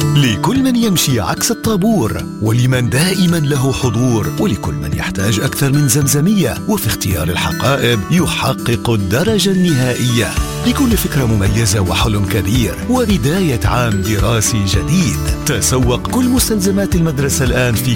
لكل من يمشي عكس الطابور، ولمن دائما له حضور، ولكل من يحتاج أكثر من زمزمية، وفي اختيار الحقائب يحقق الدرجة النهائية. لكل فكرة مميزة وحلم كبير وبداية عام دراسي جديد. تسوق كل مستلزمات المدرسة الآن في